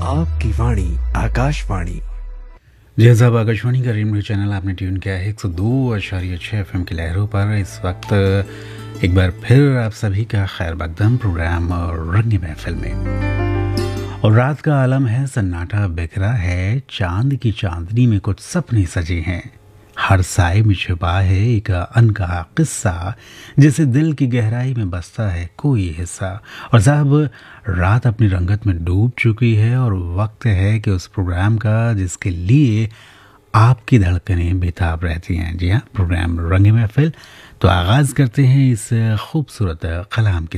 आपकी वाणी आकाशवाणी। जी साहब, आकाशवाणी का रेडियो चैनल आपने ट्यून किया है 102.6 एफएम की लहरों पर। इस वक्त एक बार फिर आप सभी का खैर मकदम प्रोग्राम रंग महफिल में। और रात का आलम है, सन्नाटा बिखरा है, चांद की चांदनी में कुछ सपने सजे हैं। हर साए में छिपा है एक अनकहा किस्सा, जिसे दिल की गहराई में बसता है कोई हिस्सा। और साहब, रात अपनी रंगत में डूब चुकी है और वक्त है कि उस प्रोग्राम का जिसके लिए आपकी धड़कनें बेताब रहती हैं। जी हाँ, प्रोग्राम रंग महफिल। तो आगाज़ करते हैं इस खूबसूरत कलाम की